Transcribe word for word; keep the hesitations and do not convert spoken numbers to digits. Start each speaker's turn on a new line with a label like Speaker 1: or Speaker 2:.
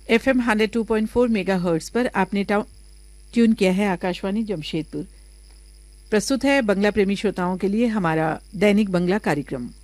Speaker 1: FM one oh two point four megahertz पर आपने tune किया है आकाशवाणी जमशेदपुर। प्रस्तुत है बंगला प्रेमी श्रोताओं के लिए हमारा दैनिक बंगला कार्यक्रम।